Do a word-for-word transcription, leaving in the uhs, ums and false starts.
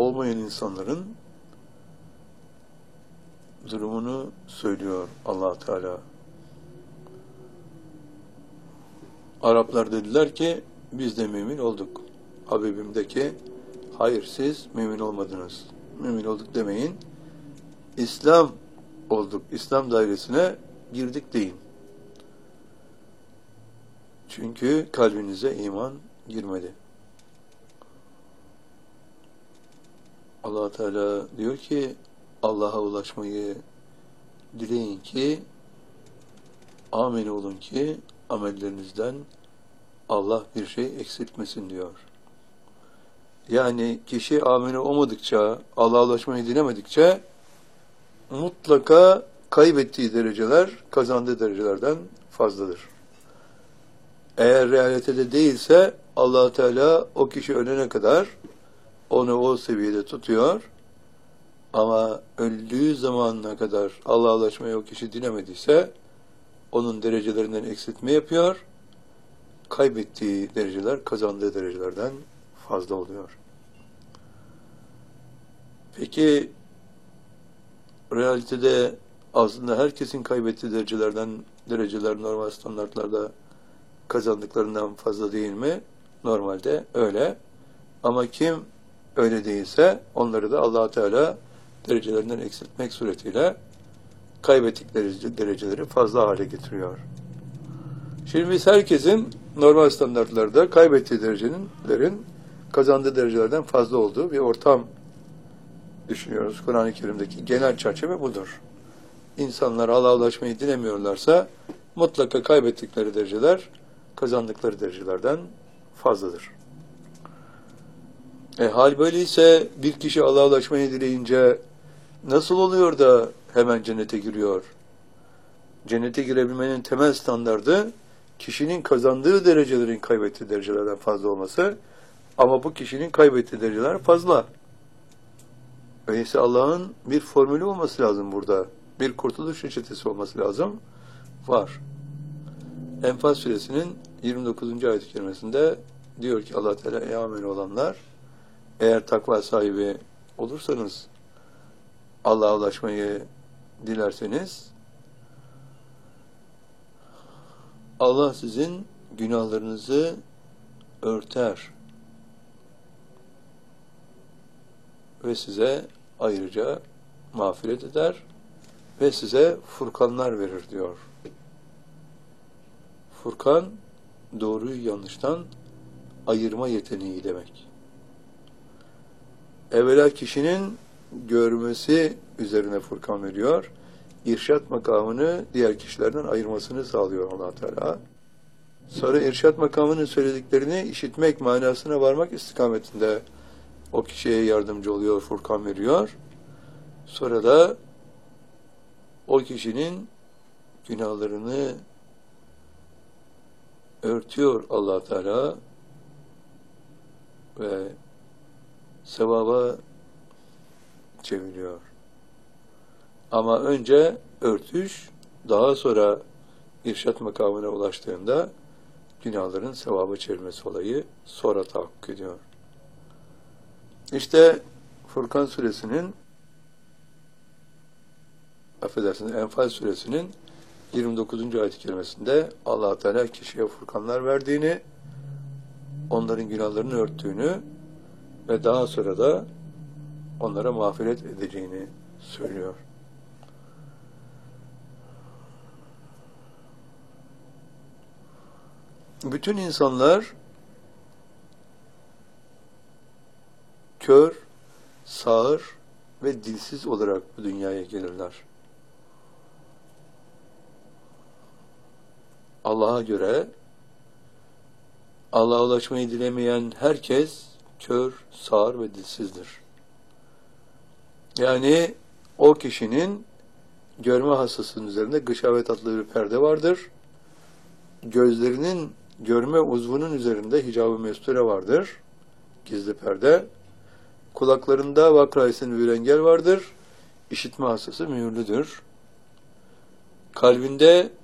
olmayan insanların durumunu söylüyor Allah Teala. Araplar dediler ki biz de mümin olduk. Habibim'deki hayır siz mümin olmadınız. Mümin olduk demeyin. İslam olduk. İslam dairesine girdik deyin. Çünkü kalbinize iman girmedi. Allah Teala diyor ki Allah'a ulaşmayı dileyin ki amin olun ki amellerinizden Allah bir şey eksiltmesin diyor. Yani kişi amine olmadıkça, Allah'a ulaşmayı dilemedikçe mutlaka kaybettiği dereceler kazandığı derecelerden fazladır. Eğer realitede değilse Allah Teala o kişi ölene kadar onu o seviyede tutuyor. Ama öldüğü zamanına kadar Allah'a ulaşmayı o kişi dilemediyse onun derecelerinden eksiltme yapıyor. Kaybettiği dereceler kazandığı derecelerden fazla oluyor. Peki realitede aslında herkesin kaybettiği derecelerden dereceler normal standartlarda kazandıklarından fazla değil mi? Normalde öyle. Ama kim öyle değilse onları da Allah Teala derecelerinden eksiltmek suretiyle kaybettikleri dereceleri fazla hale getiriyor. Şimdi biz herkesin normal standartlarda kaybettiği derecenin kazandığı derecelerden fazla olduğu bir ortam düşünüyoruz. Kur'an-ı Kerim'deki genel çerçeve budur. İnsanlar Allah'a ulaşmayı dilemiyorlarsa mutlaka kaybettikleri dereceler kazandıkları derecelerden fazladır. E, hal böyleyse bir kişi Allah'a ulaşmayı dileyince nasıl oluyor da hemen cennete giriyor? Cennete girebilmenin temel standardı kişinin kazandığı derecelerin kaybettiği derecelerden fazla olması, ama bu kişinin kaybettiği dereceler fazla. Öyleyse Allah'ın bir formülü olması lazım burada. Bir kurtuluş reçetesi olması lazım. Var. Enfal suresinin yirmi dokuzuncu ayet-i kerimesinde diyor ki Allah Teala ey amin olanlar, eğer takva sahibi olursanız, Allah'a ulaşmayı dilerseniz, Allah sizin günahlarınızı örter ve size ayrıca mağfiret eder ve size furkanlar verir diyor. Furkan, doğruyu yanlıştan ayırma yeteneği demek. Evvela kişinin görmesi üzerine Furkan veriyor. İrşad makamını diğer kişilerden ayırmasını sağlıyor Allah Teala. Sonra irşad makamının söylediklerini işitmek, manasına varmak istikametinde o kişiye yardımcı oluyor, Furkan veriyor. Sonra da o kişinin günahlarını örtüyor Allah Teala ve sevaba çeviriyor. Ama önce örtüş, daha sonra irşad makamına ulaştığında günahların sevaba çevrilmesi olayı sonra tahakkuk ediyor. İşte Furkan suresinin affedersiniz Enfal suresinin yirmi dokuzuncu ayet-i kerimesinde Allah Teala kişiye furkanlar verdiğini, onların günahlarını örttüğünü ve daha sonra da onlara mağfiret edeceğini söylüyor. Bütün insanlar kör, sağır ve dilsiz olarak bu dünyaya gelirler. Allah'a göre Allah'a ulaşmayı dilemeyen herkes kör, sağır ve dilsizdir. Yani o kişinin görme hastasının üzerinde gışavet adlı bir perde vardır. Gözlerinin görme uzvunun üzerinde hicab-ı mesture vardır. Gizli perde. Kulaklarında vakraysen bir engel vardır. İşitme hastası mühürlüdür. Kalbinde